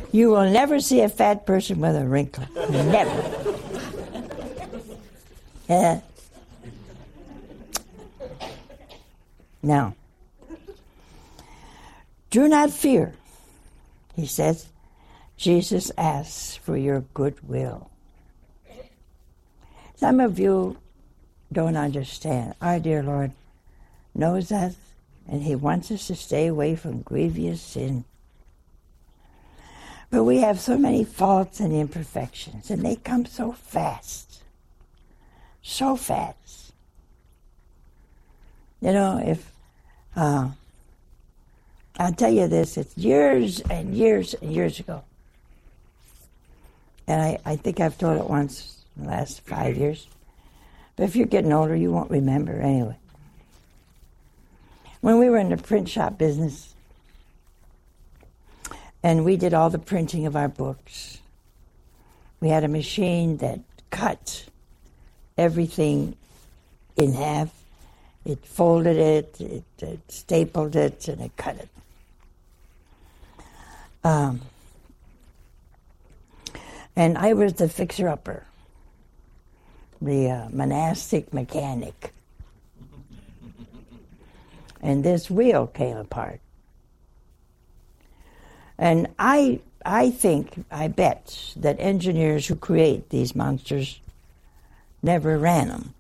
You will never see a fat person with a wrinkle. Never. Now, do not fear, he says. Jesus asks for your goodwill. Some of you don't understand. Our dear Lord knows that, and he wants us to stay away from grievous sin. But we have so many faults and imperfections, and they come so fast. So fast. You know, if, I'll tell you this, it's years and years and years ago. And I think I've told it once in the last 5 years. But if you're getting older, you won't remember anyway. When we were in the print shop business, and we did all the printing of our books, we had a machine that cut everything in half. It folded it, it stapled it, and it cut it. And I was the fixer-upper, the monastic mechanic. And this wheel came apart. And I bet that engineers who create these monsters never ran them.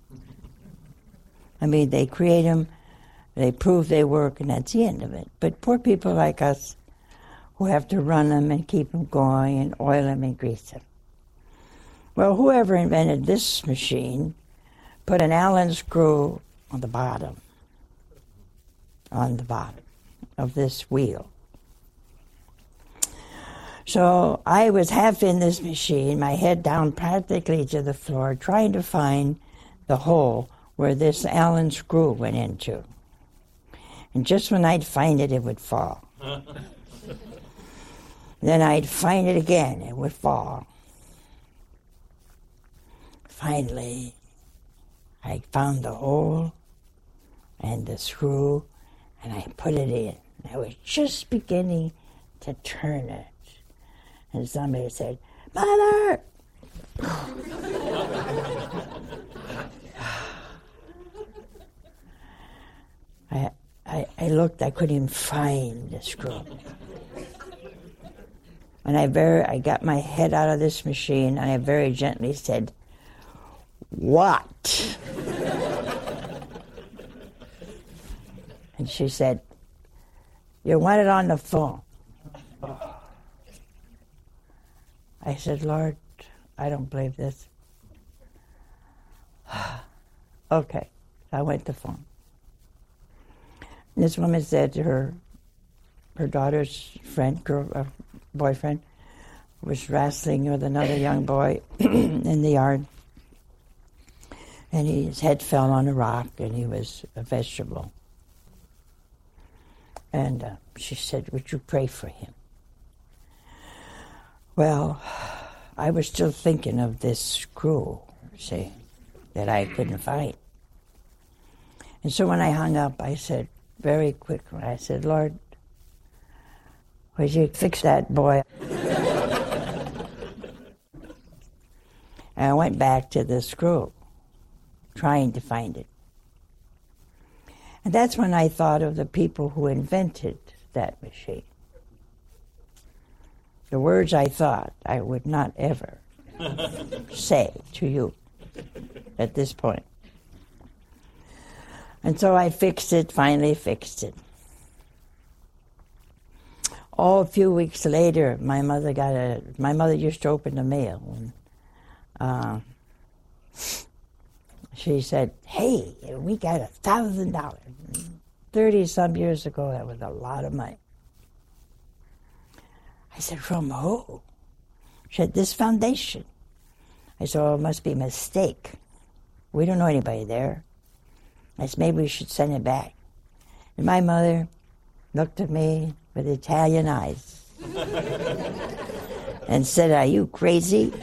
I mean, they create them, they prove they work, and that's the end of it. But poor people like us who have to run them and keep them going and oil them and grease them. Well, whoever invented this machine put an Allen screw on the bottom of this wheel. So I was half in this machine, my head down practically to the floor, trying to find the hole where this Allen screw went into. And just when I'd find it, it would fall. Then I'd find it again, it would fall. Finally, I found the hole and the screw, and I put it in. I was just beginning to turn it. And somebody said, "Mother!" I looked, I couldn't even find the screw. And I got my head out of this machine, and I very gently said, "What?" And she said, "You want it on the phone." I said, "Lord, I don't believe this." Okay, I went to the phone. And this woman said to her daughter's friend, boyfriend, was wrestling with another young boy in the yard. And his head fell on a rock, and he was a vegetable. And she said, "Would you pray for him?" Well, I was still thinking of this screw, see, that I couldn't find. And so when I hung up, I said, very quickly, I said, "Lord, would you fix that boy?" And I went back to the screw, trying to find it. And that's when I thought of the people who invented that machine. The words I thought I would not ever say to you at this point. And so I finally fixed it. Oh, a few weeks later, my mother used to open the mail. And, she said, "Hey, we got $1,000. 30-some years ago, that was a lot of money." I said, "From who?" She said, "This foundation." I said, "Oh, it must be a mistake. We don't know anybody there." I said, "Maybe we should send it back." And my mother looked at me with Italian eyes and said, "Are you crazy?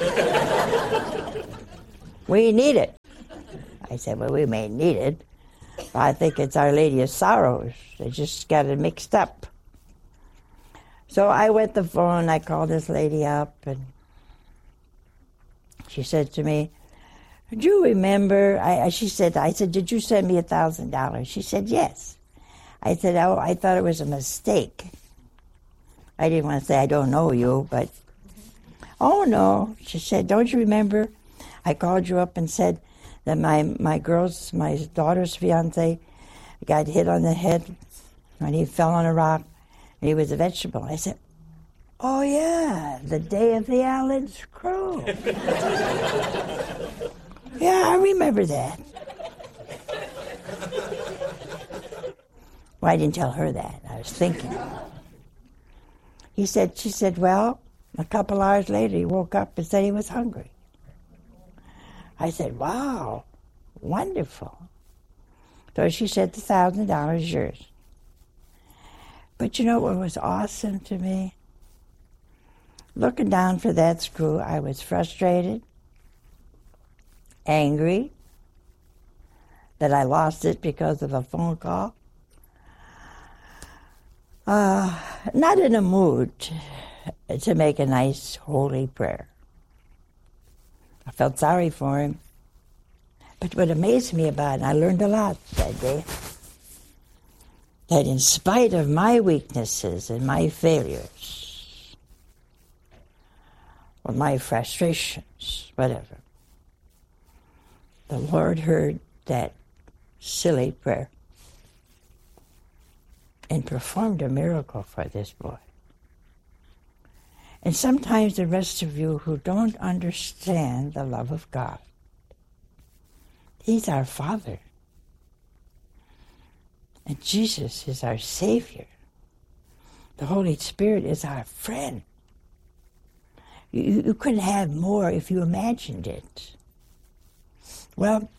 We need it." I said, "Well, we may need it, but I think it's Our Lady of Sorrows. They just got it mixed up." So I went to the phone, I called this lady up, and she said to me, do you remember, I said, did you send me $1,000? She said, yes. I said, oh, I thought it was a mistake. I didn't want to say I don't know you, but, oh no. She said, don't you remember? I called you up and said that my daughter's fiance got hit on the head when he fell on a rock, and he was a vegetable. I said, oh yeah, the day of the Allen's Crow. Yeah, I remember that. Well, I didn't tell her that. I was thinking. She said, well, a couple hours later he woke up and said he was hungry. I said, wow, wonderful. So she said, the $1,000 is yours. But you know what was awesome to me? Looking down for that screw, I was frustrated, angry that I lost it because of a phone call. Not in a mood to make a nice, holy prayer. I felt sorry for him. But what amazed me about it, and I learned a lot that day, that in spite of my weaknesses and my failures, or my frustrations, whatever, the Lord heard that silly prayer and performed a miracle for this boy. And sometimes the rest of you who don't understand the love of God, He's our Father. And Jesus is our Savior. The Holy Spirit is our friend. You couldn't have more if you imagined it. Well,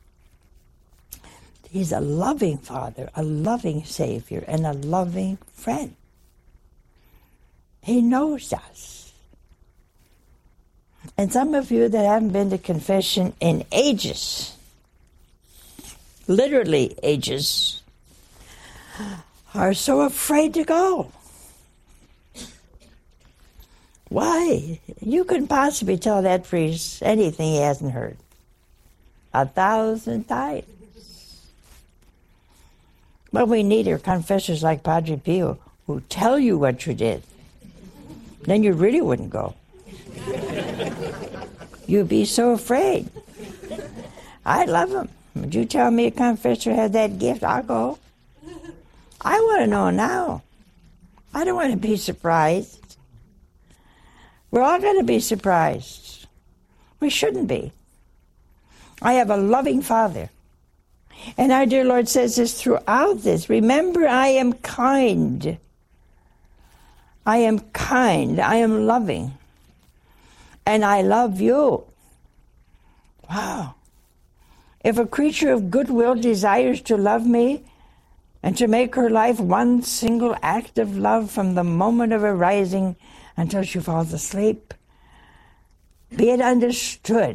He's a loving Father, a loving Savior, and a loving friend. He knows us. And some of you that haven't been to confession in ages, literally ages, are so afraid to go. Why? You couldn't possibly tell that priest anything he hasn't heard 1,000 times. Well, we need our confessors like Padre Pio who tell you what you did. Then you really wouldn't go. You'd be so afraid. I love them. Would you tell me a confessor has that gift? I'll go. I want to know now. I don't want to be surprised. We're all going to be surprised. We shouldn't be. I have a loving Father. And our dear Lord says this throughout this. Remember, I am kind. I am kind. I am loving. And I love you. Wow. If a creature of goodwill desires to love me and to make her life one single act of love from the moment of her rising until she falls asleep, be it understood,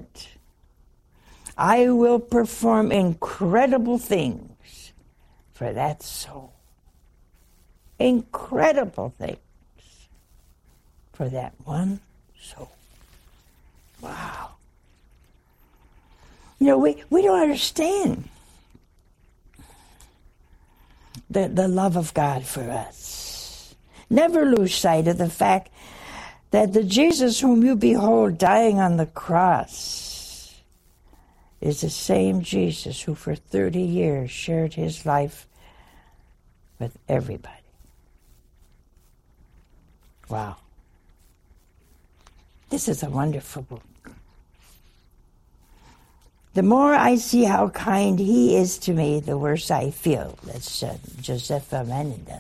I will perform incredible things for that soul. Incredible things for that one soul. Wow. You know, we don't understand the love of God for us. Never lose sight of the fact that the Jesus whom you behold dying on the cross is the same Jesus who for 30 years shared his life with everybody. Wow. This is a wonderful book. The more I see how kind he is to me, the worse I feel. That's Josepha Manida.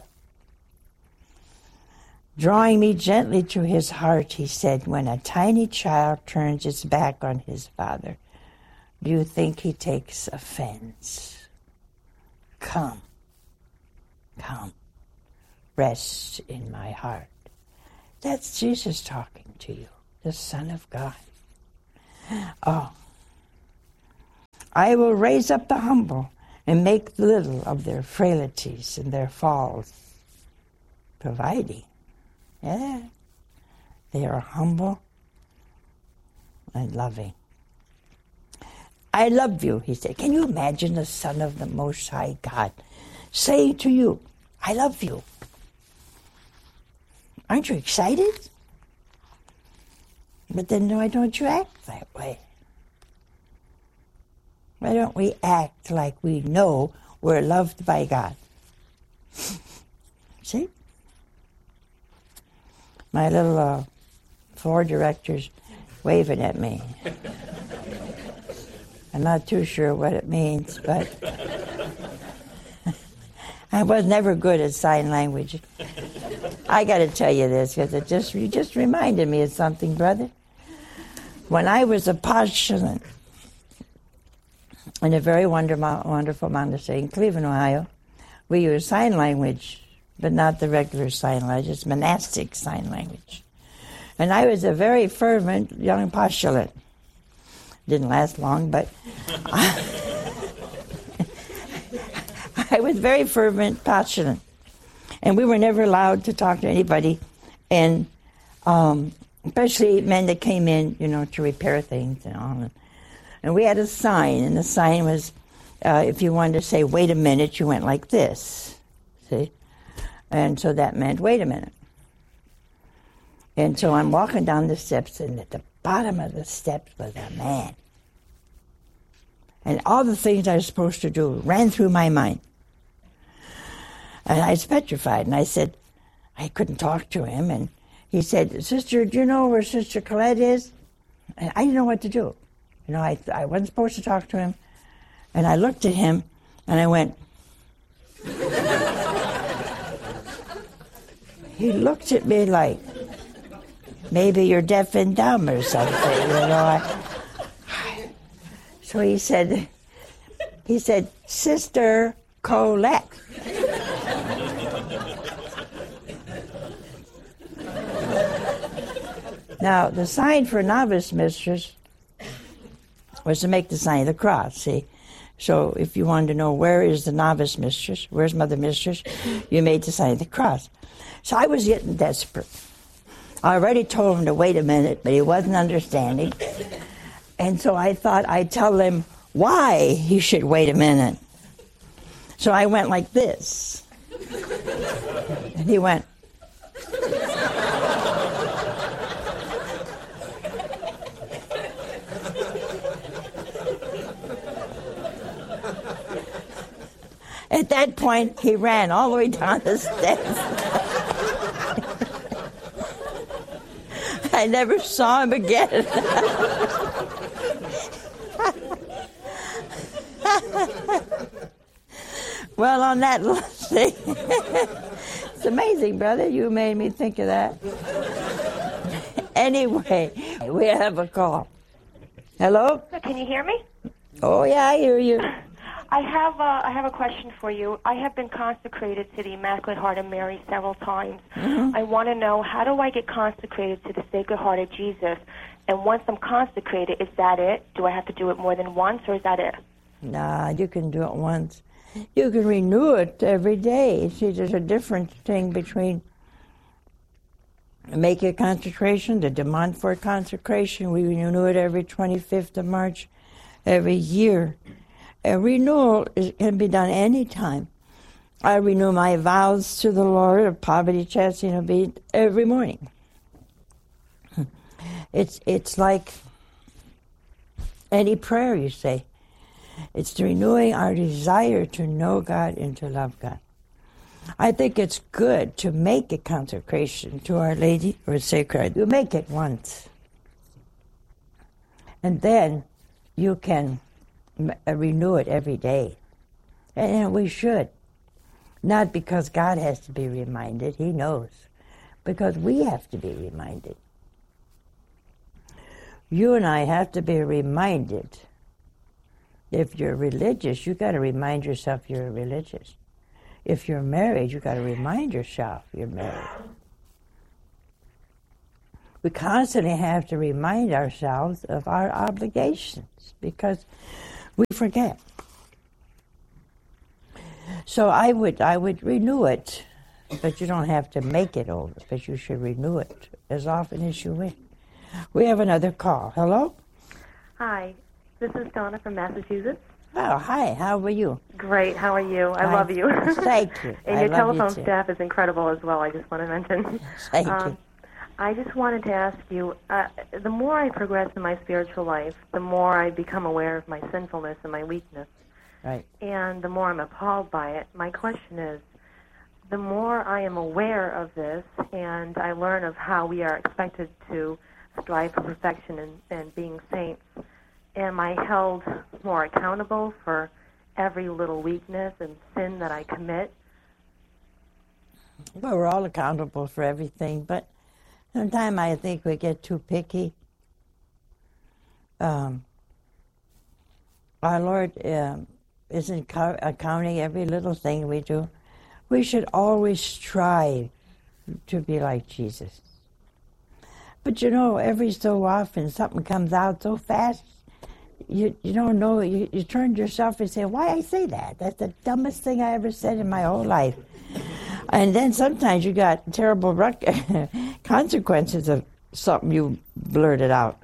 Drawing me gently to his heart, he said, when a tiny child turns its back on his father, do you think he takes offense? Come, come, rest in my heart. That's Jesus talking to you, the Son of God. Oh, I will raise up the humble and make little of their frailties and their falls, providing Yeah. They are humble and loving. I love you, he said. Can you imagine the Son of the Most High God saying to you, I love you? Aren't you excited? But then why don't you act that way? Why don't we act like we know we're loved by God? See? My little 4 directors waving at me. I'm not too sure what it means, but I was never good at sign language. I got to tell you this because you just reminded me of something, brother. When I was a postulant in a very wonderful monastery in Cleveland, Ohio, we used sign language, but not the regular sign language. It's monastic sign language. And I was a very fervent young postulant. Didn't last long, but I was very fervent postulant. And we were never allowed to talk to anybody, and especially men that came in, to repair things and all. And we had a sign, and the sign was, if you wanted to say, wait a minute, you went like this, see? And so that meant, wait a minute. And so I'm walking down the steps, and at the bottom of the steps was a man. And all the things I was supposed to do ran through my mind. And I was petrified, and I said, I couldn't talk to him, and he said, Sister, do you know where Sister Colette is? And I didn't know what to do. I wasn't supposed to talk to him, and I looked at him, and I went. He looked at me like, maybe you're deaf and dumb or something, So he said, Sister Colette. Now, the sign for novice mistress was to make the sign of the cross, see? So if you wanted to know where is the novice mistress, where's Mother Mistress, you made the sign of the cross. So I was getting desperate. I already told him to wait a minute, but he wasn't understanding. And so I thought I'd tell him why he should wait a minute. So I went like this. And he went. At that point, he ran all the way down the steps. I never saw him again. Well, on that thing, it's amazing, brother. You made me think of that. Anyway, we have a call. Hello? Can you hear me? Oh, yeah, I hear you. I have a question for you. I have been consecrated to the Immaculate Heart of Mary several times. Mm-hmm. I want to know, how do I get consecrated to the Sacred Heart of Jesus? And once I'm consecrated, is that it? Do I have to do it more than once, or is that it? Nah, you can do it once. You can renew it every day. See, there's a different thing between make a consecration, the de Montfort consecration. We renew it every 25th of March every year. A renewal can be done any time. I renew my vows to the Lord of poverty, chastity, and obedience every morning. It's like any prayer you say. It's renewing our desire to know God and to love God. I think it's good to make a consecration to Our Lady or Sacred. You make it once. And then you can renew it every day. And we should. Not because God has to be reminded, He knows. Because we have to be reminded. You and I have to be reminded. If you're religious, you've got to remind yourself you're religious. If you're married, you've got to remind yourself you're married. We constantly have to remind ourselves of our obligations because we forget. So I would renew it But you don't have to make it over, but you should renew it as often as you wish. We have another call. Hello? Hi, this is Donna from Massachusetts. Oh, hi. How are you? Great, how are you? I love you. Thank you. And your telephone staff is incredible as well, I just want to mention. Thank you. I just wanted to ask you, the more I progress in my spiritual life, the more I become aware of my sinfulness and my weakness. Right. And the more I'm appalled by it. My question is, the more I am aware of this and I learn of how we are expected to strive for perfection and being saints, am I held more accountable for every little weakness and sin that I commit? Well, we're all accountable for everything, but sometimes I think we get too picky. Our Lord isn't accounting every little thing we do. We should always strive to be like Jesus. But you know, every so often something comes out so fast, you don't know, you turn to yourself and say, why I say that? That's the dumbest thing I ever said in my whole life. And then sometimes you got terrible consequences of something you blurted out.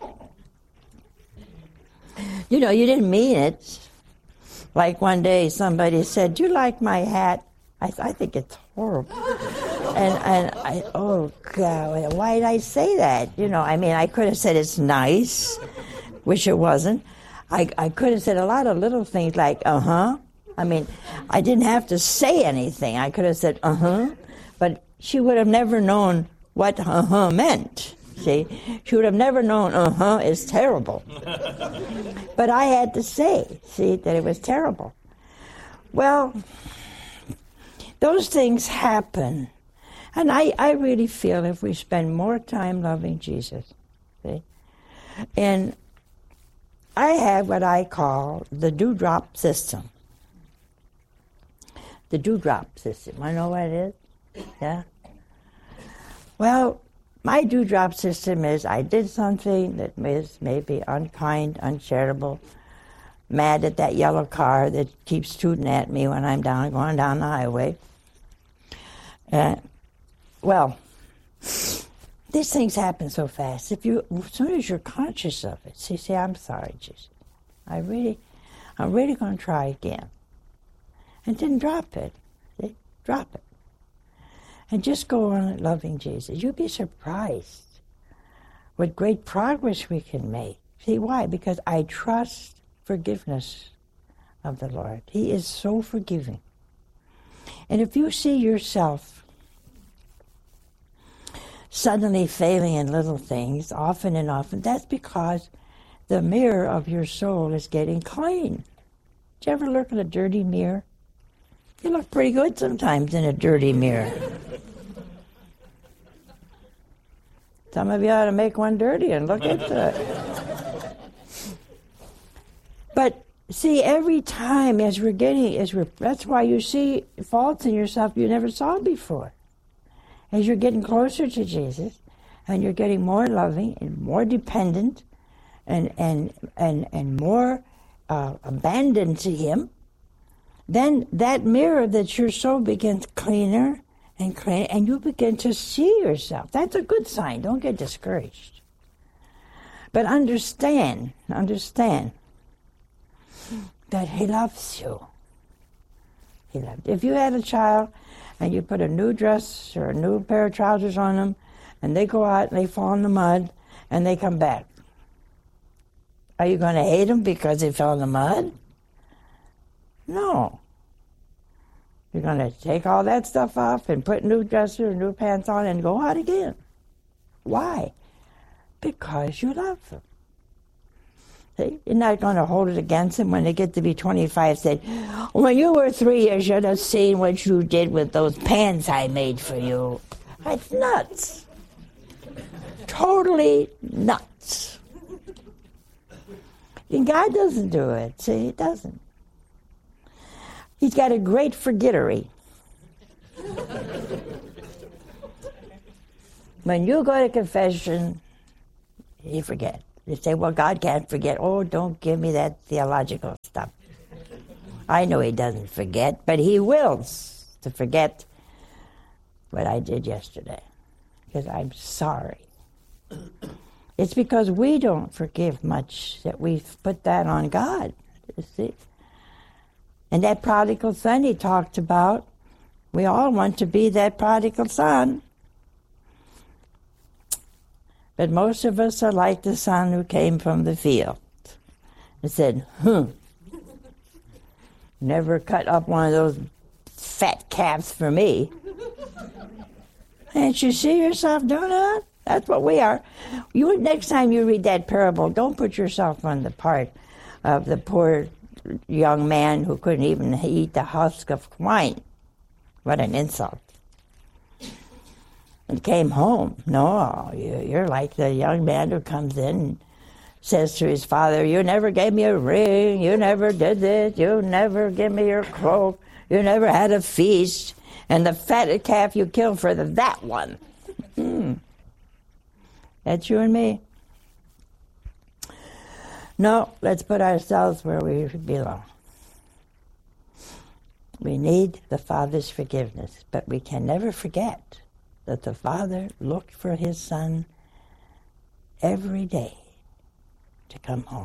You know, you didn't mean it. Like one day somebody said, do you like my hat? I think it's horrible. And I, oh God, why did I say that? You know, I mean, I could have said it's nice, which it wasn't. I could have said a lot of little things like, uh-huh. I mean, I didn't have to say anything. I could have said, uh-huh. But she would have never known what uh-huh meant. See? She would have never known uh-huh is terrible. But I had to say, see, that it was terrible. Well, those things happen. And I really feel if we spend more time loving Jesus, see? And I have what I call the dewdrop system. The dewdrop system. I know what it is? Yeah? Well, my dewdrop system is I did something that is maybe unkind, uncharitable, mad at that yellow car that keeps tooting at me when I'm going down the highway. Well, these things happen so fast. As soon as you're conscious of it, say, I'm sorry, Jesus. I'm really going to try again. And then drop it. See? Drop it. And just go on loving Jesus. You'll be surprised what great progress we can make. See, why? Because I trust forgiveness of the Lord. He is so forgiving. And if you see yourself suddenly failing in little things, often and often, that's because the mirror of your soul is getting clean. Did you ever look at a dirty mirror? You look pretty good sometimes in a dirty mirror. Some of you ought to make one dirty and look into it. But see, every time that's why you see faults in yourself you never saw before. As you're getting closer to Jesus, and you're getting more loving and more dependent, and more abandoned to Him, then that mirror that your soul begins cleaner and cleaner, and you begin to see yourself. That's a good sign. Don't get discouraged. But understand that He loves you. He loves you. If you had a child and you put a new dress or a new pair of trousers on them, and they go out and they fall in the mud and they come back, are you going to hate them because they fell in the mud? No. You're going to take all that stuff off and put new dresses or new pants on and go out again. Why? Because you love them. See? You're not going to hold it against them when they get to be 25, say, when you were 3, you should have seen what you did with those pants I made for you. That's nuts. Totally nuts. And God doesn't do it. See, He doesn't. He's got a great forgettery. When you go to confession, He forgets. You say, well, God can't forget. Oh, don't give me that theological stuff. I know He doesn't forget, but He wills to forget what I did yesterday, because I'm sorry. It's because we don't forgive much that we've put that on God, you see. And that prodigal son he talked about, we all want to be that prodigal son. But most of us are like the son who came from the field and said, never cut up one of those fat calves for me. Can't you see yourself doing that? That's what we are. Next time you read that parable, don't put yourself on the part of the poor young man who couldn't even eat the husk of wine. What an insult. And came home. No, you're like the young man who comes in and says to his father, you never gave me a ring, you never did this, you never gave me your cloak, you never had a feast, and the fatted calf you killed for that one. That's you and me. No, let's put ourselves where we belong. We need the Father's forgiveness, but we can never forget that the Father looked for his Son every day to come home.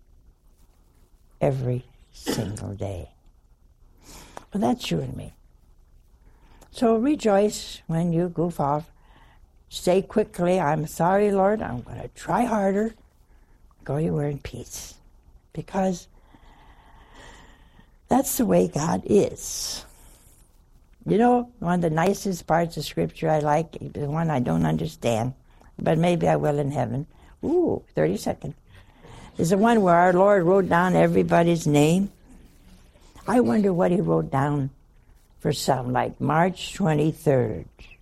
Every single day. Well, that's you and me. So rejoice when you goof off. Say quickly, I'm sorry, Lord, I'm going to try harder. Go your way in peace. Because that's the way God is. You know, one of the nicest parts of Scripture I like, the one I don't understand, but maybe I will in heaven. 30 seconds. Is the one where our Lord wrote down everybody's name. I wonder what he wrote down for some, like March 23rd.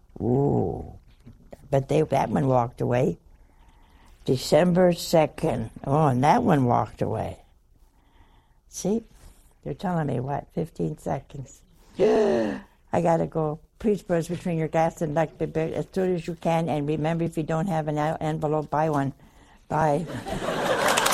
But that one walked away. December 2nd. Oh, and that one walked away. See? They're telling me, 15 seconds. I got to go. Please put us between your gas and electric bill as soon as you can. And remember, if you don't have an envelope, buy one. Bye.